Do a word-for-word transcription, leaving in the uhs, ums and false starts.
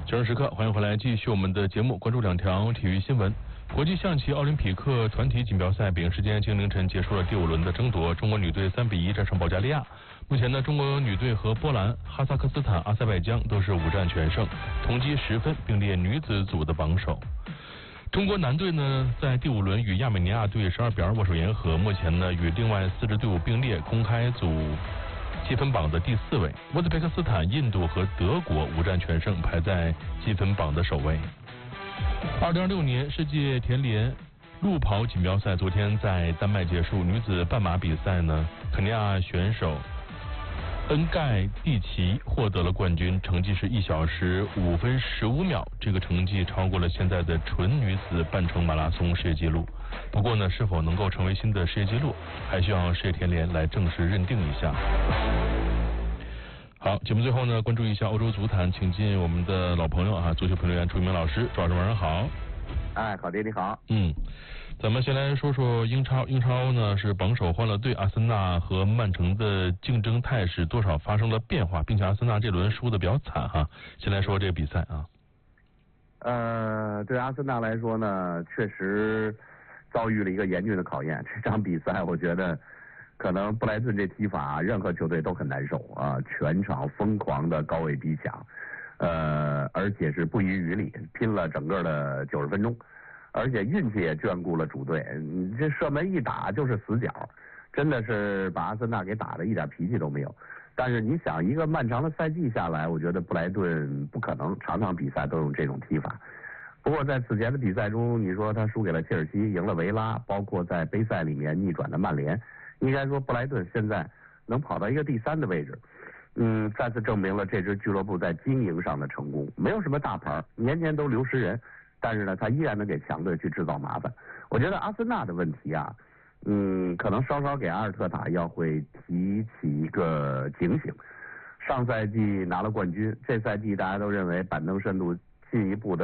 九时时刻，欢迎回来，继续我们的节目，关注两条体育新闻。国际象棋奥林匹克团体锦标赛，北京时间今天凌晨结束了第五轮的争夺，中国女队三比一战胜保加利亚。目前呢，中国女队和波兰、哈萨克斯坦、阿塞拜疆都是五战全胜，同积十分，并列女子组的榜首。中国男队呢，在第五轮与亚美尼亚队十二比二握手言和，目前呢与另外四支队伍并列公开组积分榜的第四位。乌兹别克斯坦、印度和德国五战全胜，排在积分榜的首位。二零二六年世界田联路跑锦标赛昨天在丹麦结束，女子半马比赛呢，肯尼亚选手恩盖蒂奇获得了冠军，成绩是一小时五分十五秒，这个成绩超过了现在的纯女子半程马拉松世界纪录。不过呢，是否能够成为新的世界纪录，还需要世界田联来正式认定一下。好，节目最后呢，关注一下欧洲足坛，请进我们的老朋友啊，足球评论员朱一鸣老师。朱老师晚上好。 哎，郝爹你好。 嗯，咱们先来说说英超。英超呢是榜首欢乐队，阿森纳和曼城的竞争态势多少发生了变化，并且阿森纳这轮输的比较惨哈。先来说这个比赛啊。 呃，对阿森纳来说呢，确实遭遇了一个严峻的考验。这场比赛我觉得可能布莱顿这踢法，任何球队都很难受啊，全场疯狂的高位逼抢。呃，而且是不遗余力，拼了整个的九十分钟，而且运气也眷顾了主队。你这射门一打就是死角，真的是把阿森纳给打的一点脾气都没有。但是你想，一个漫长的赛季下来，我觉得布莱顿不可能场场比赛都用这种踢法。不过在此前的比赛中，你说他输给了切尔西，赢了维拉，包括在杯赛里面逆转的曼联，应该说布莱顿现在能跑到一个第三的位置。嗯，再次证明了这支俱乐部在经营上的成功。没有什么大牌，年年都流失人，但是呢，他依然能给强队去制造麻烦。我觉得阿森纳的问题啊，嗯，可能稍稍给阿尔特塔要会提起一个警醒。上赛季拿了冠军，这赛季大家都认为板凳深度进一步的